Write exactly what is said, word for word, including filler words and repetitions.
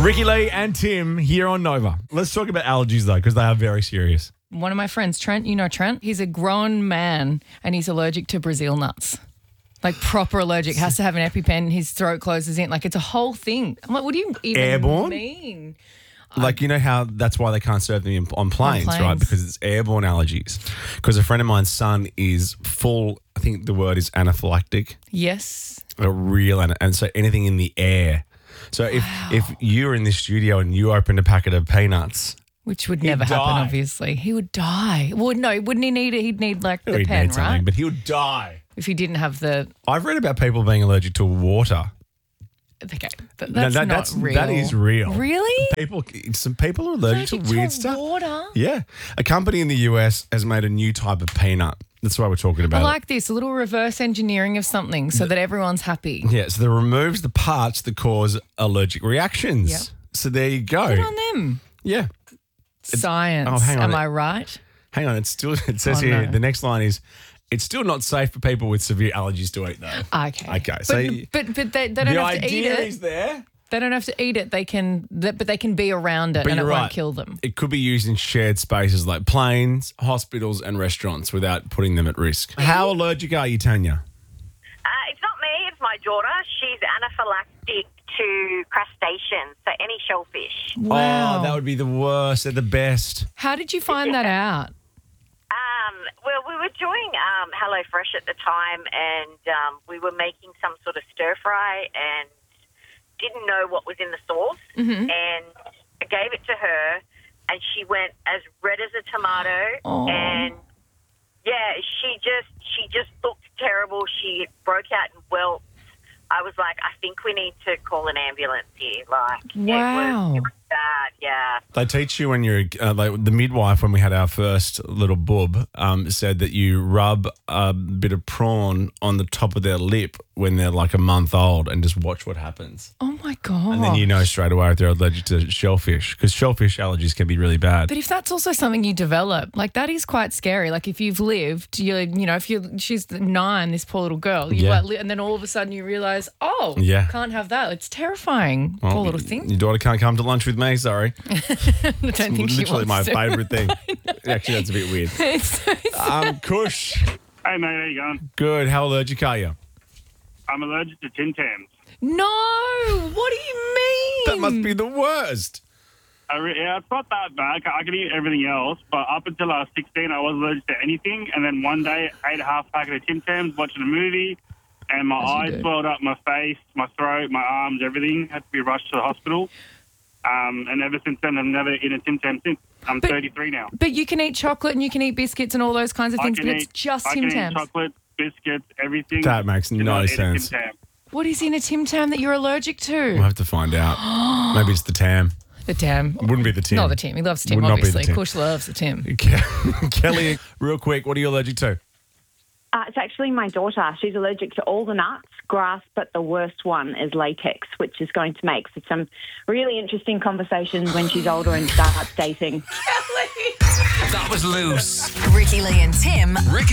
Ricky Lee and Tim here on Nova. Let's talk about allergies though, because they are very serious. One of my friends, Trent, you know Trent, he's a grown man and he's allergic to Brazil nuts. Like proper allergic, has to have an EpiPen, his throat closes in. Like it's a whole thing. I'm like, what do you even Airborne? mean? Like, you know how that's why they can't serve them in, on, planes, planes. right? Because it's airborne allergies. Because a friend of mine's son is full, I think the word is anaphylactic. Yes. A real, and, and so anything in the air. So if, Wow. if you were in this studio and you opened a packet of peanuts. Which would never happen, die. obviously. He would die. Well, no, wouldn't he need it? He'd need like the he'd pen, need something, right? but he would die. If he didn't have the... I've read about people being allergic to water. Okay, but No, that's that- not that's- real. that is real. Really? People, some people are allergic, Allergic to weird to stuff. water? Yeah. A company in the U S has made a new type of peanut. That's why we're talking about I it. like this, a little reverse engineering of something so that everyone's happy. Yeah, so that removes the parts that cause allergic reactions. Yep. So there you go. Good on them. Yeah. Science. oh, hang on. Am I right? Hang on, it's still it says Oh, here, no. the next line is it's still not safe for people with severe allergies to eat though. Okay. Okay, But, so but, but they, they don't the have to eat idea it. is there. They don't have to eat it. They can, th- but they can be around it But and it you're won't right. kill them. It could be used in shared spaces like planes, hospitals and restaurants without putting them at risk. How allergic are you, Tanya? Uh, it's not me, it's my daughter. She's anaphylactic to crustaceans, so any shellfish. Wow. Oh, that would be the worst. They're the best. How did you find that out? Um, well, we were doing um, HelloFresh at the time, and um, we were making some sort of stir fry and didn't know what was in the sauce. Mm-hmm. And I gave it to her, and she went as red as a tomato. Oh. And yeah, she just she just looked terrible. She broke out in welts. I was like, I think we need to call an ambulance here. Like, Wow. it was, it was bad. Yeah. They teach you when you're uh, like the midwife when we had our first little boob um, said that you rub a bit of prawn on the top of their lip when they're like a month old and just watch what happens. Oh my God. And then you know straight away if they're allergic to shellfish because shellfish allergies can be really bad. But if that's also something you develop, like that is quite scary. Like if you've lived, you you know, if you she's nine, this poor little girl, you Yeah. like, li- and then all of a sudden you realise, oh, Yeah. can't have that. It's terrifying. Well, poor little thing. Your daughter can't come to lunch with me, sorry. I don't think she Literally wants my to. favourite thing. Actually, that's a bit weird. It's so sad. Um, Kush, Hey, mate, how you going? good. How allergic are you? I'm allergic to Tim Tams. No, what do you mean? That must be the worst. I re- yeah, it's not that bad. I can eat everything else, but up until I was sixteen, I was allergic to anything. And then one day, I ate a half packet of Tim Tams watching a movie, and my As you eyes do. swelled up, my face, my throat, my arms, everything. Had to be rushed to the hospital. Um, and ever since then, I've never eaten a Tim Tam since. I'm But- thirty-three now. But you can eat chocolate and you can eat biscuits and all those kinds of I things, can but it's eat- just I Tim can eat Tams. chocolate, biscuits, everything. That makes Cannot no eat a Tim sense. Tam. What is in a Tim Tam that you're allergic We'll to? have to find out. Maybe it's the Tam. The Tam. Wouldn't be the Tim. Not the Tim. He loves Tim, Would not be the obviously. Tim. Kush loves the Tim. Ke- Kelly, real quick, what are you allergic to? Uh, it's actually my daughter. She's allergic to all the nuts, grass, but the worst one is latex, which is going to make for some really interesting conversations when she's older and starts dating. That was loose. Ricky Lee and Tim. Ricky